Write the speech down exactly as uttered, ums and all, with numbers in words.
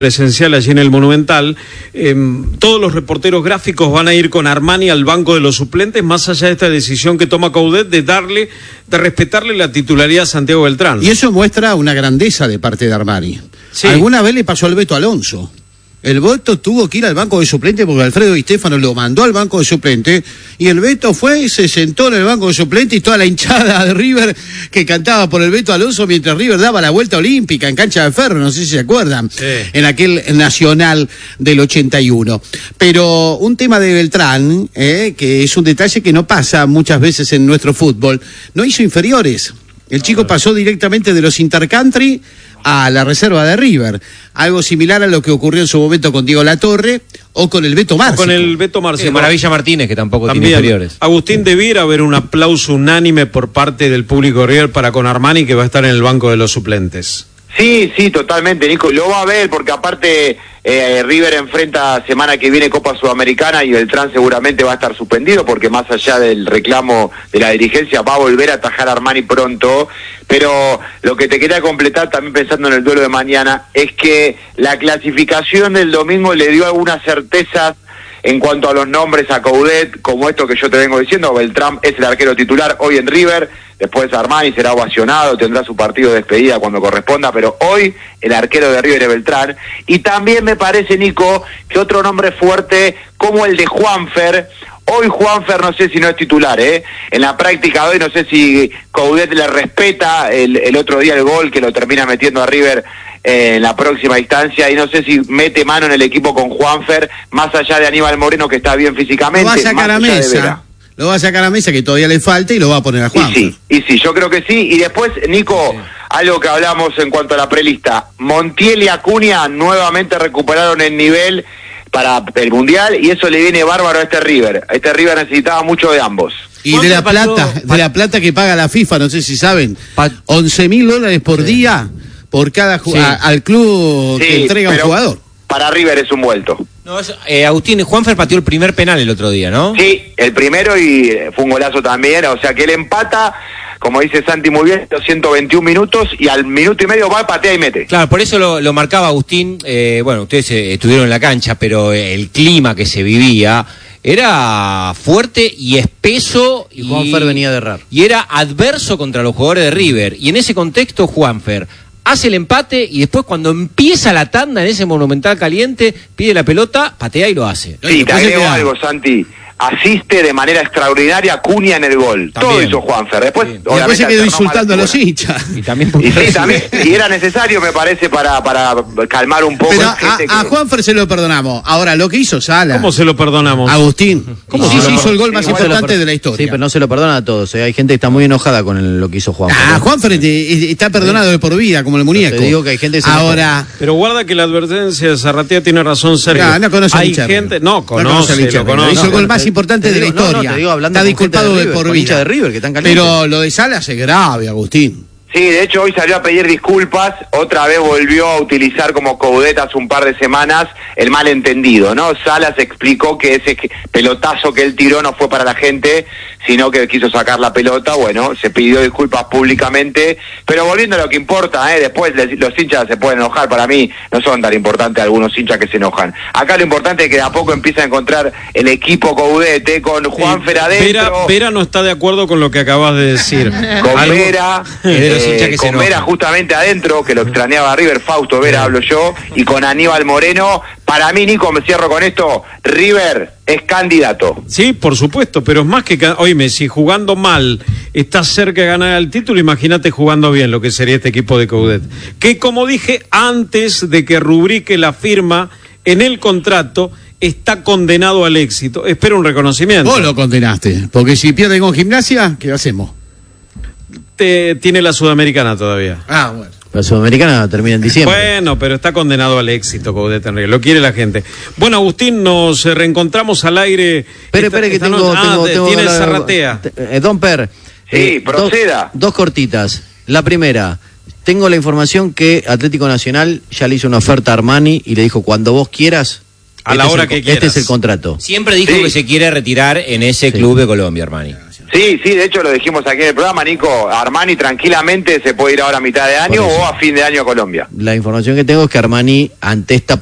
presencial allí en el Monumental, eh, todos los reporteros gráficos van a ir con Armani al banco de los suplentes, más allá de esta decisión que toma Coudet de darle, de respetarle la titularidad a Santiago Beltrán. Y eso muestra una grandeza de parte de Armani. Sí. Alguna vez le pasó al Beto Alonso. El Beto tuvo que ir al banco de suplente porque Alfredo Di Stéfano lo mandó al banco de suplente y el Beto fue y se sentó en el banco de suplente y toda la hinchada de River que cantaba por el Beto Alonso mientras River daba la vuelta olímpica en cancha de Ferro, no sé si se acuerdan, sí. En aquel Nacional del ochenta y uno. Pero un tema de Beltrán, eh, que es un detalle que no pasa muchas veces en nuestro fútbol, no hizo inferiores. El chico pasó directamente de los intercountry a la reserva de River, algo similar a lo que ocurrió en su momento con Diego Latorre o con el Beto Márcico. Con el Beto Márcico. Sí, Maravilla Martínez, que tampoco También, tiene inferiores. Agustín, debiera haber un aplauso unánime por parte del público de River para con Armani, que va a estar en el banco de los suplentes. Sí, sí, totalmente, Nico. Lo va a ver porque aparte eh, River enfrenta semana que viene Copa Sudamericana y Beltrán seguramente va a estar suspendido porque más allá del reclamo de la dirigencia va a volver a atajar a Armani pronto. Pero lo que te quería completar también pensando en el duelo de mañana es que la clasificación del domingo le dio algunas certezas en cuanto a los nombres a Coudet, como esto que yo te vengo diciendo. Beltrán es el arquero titular hoy en River, después Armani será ovacionado, tendrá su partido de despedida cuando corresponda, pero hoy el arquero de River es Beltrán. Y también me parece, Nico, que otro nombre fuerte como el de Juanfer. Hoy Juanfer no sé si no es titular, ¿eh? En la práctica de hoy no sé si Coudet le respeta el, el otro día el gol que lo termina metiendo a River eh, en la próxima instancia, y no sé si mete mano en el equipo con Juanfer, más allá de Aníbal Moreno, que está bien físicamente. Lo va a sacar a mesa, lo va a sacar a mesa, que todavía le falta, y lo va a poner a Juanfer. Y sí, y sí, yo creo que sí. Y después, Nico, sí. Algo que hablamos en cuanto a la prelista, Montiel y Acuña nuevamente recuperaron el nivel para el Mundial, y eso le viene bárbaro a este River. Este River necesitaba mucho de ambos. Y de la plata, de la plata que paga la FIFA, no sé si saben, once mil dólares por sí. día por cada sí. a, al club sí, que entrega un jugador. Para River es un vuelto. No, es, eh, Agustín, Juanfer pateó el primer penal el otro día, ¿no? Sí, el primero, y fue un golazo también, o sea que él empata, como dice Santi muy bien, los ciento veintiún minutos, y al minuto y medio va, patea y mete. Claro, por eso lo, lo marcaba Agustín. Eh, bueno, ustedes eh, estuvieron en la cancha, pero el clima que se vivía era fuerte y espeso. Y Juanfer venía de errar. Y era adverso contra los jugadores de River. Y en ese contexto, Juanfer hace el empate, y después cuando empieza la tanda en ese Monumental caliente, pide la pelota, patea y lo hace. Sí, te agrego algo, Santi. Asiste de manera extraordinaria Acuña en el gol. También. Todo hizo Juanfer. Después, y después se quedó insultando a los hinchas. Y también y sí, también. Y era necesario, me parece, para, para calmar un poco. Pero a, a, que... a Juanfer se lo perdonamos. Ahora, lo que hizo Sala. ¿Cómo se lo perdonamos? Agustín. ¿Cómo no, sí, no, se no, hizo el gol sí, más importante de la historia? Sí, pero no se lo perdona a todos. ¿eh? Hay gente que está muy enojada con el, lo que hizo Juanfer. Ah, ¿eh? Juanfer está perdonado sí. de por vida, como el muñeco. Te digo que hay gente que se Ahora. Pero guarda que la advertencia de Zarratea tiene razón, Sergio. No, no conoce Hay gente. No, conoce. Lo conoce. Hizo el gol más importante de la historia. No, no, te digo, hablando está disculpado de, de por vida de River, que están calientes. Pero lo de Salas es grave, Agustín. Sí, de hecho hoy salió a pedir disculpas, otra vez volvió a utilizar como Coudet hace un par de semanas el malentendido, ¿no? Salas explicó que ese pelotazo que él tiró no fue para la gente, sino que quiso sacar la pelota. Bueno, se pidió disculpas públicamente, pero volviendo a lo que importa, ¿eh? Después los hinchas se pueden enojar, para mí no son tan importantes algunos hinchas que se enojan. Acá lo importante es que de a poco empieza a encontrar el equipo Coudet, ¿eh? Con Juanfer adentro. Vera, Vera no está de acuerdo con lo que acabas de decir. Con ¿Algo? Vera... Eh, que con Vera justamente adentro, que lo extrañaba a River, Fausto Vera hablo yo, y con Aníbal Moreno. Para mí, Nico, me cierro con esto, River es candidato. Sí, por supuesto, pero es más que... Oíme, si jugando mal está cerca de ganar el título, imagínate jugando bien lo que sería este equipo de Coudet. Que, como dije, antes de que rubrique la firma en el contrato, está condenado al éxito. Espero un reconocimiento. Vos lo condenaste, porque si pierde con Gimnasia, ¿qué hacemos? Te, tiene la Sudamericana todavía. Ah, bueno. La Sudamericana termina en diciembre. Bueno, pero está condenado al éxito, Coudet en River. Lo quiere la gente. Bueno, Agustín, nos reencontramos al aire. Espere, espere, que tengo, no... tengo, ah, tengo... Tiene la... Zarratea. Eh, Don Per. Sí, eh, proceda. Dos, dos cortitas. La primera, tengo la información que Atlético Nacional ya le hizo una oferta a Armani y le dijo, cuando vos quieras... A la hora que quieras. Este es el contrato. Siempre dijo sí. que se quiere retirar en ese sí. club de Colombia, Armani. Sí, sí, de hecho lo dijimos aquí en el programa, Nico. Armani tranquilamente se puede ir ahora a mitad de año o a fin de año a Colombia. La información que tengo es que Armani, ante esta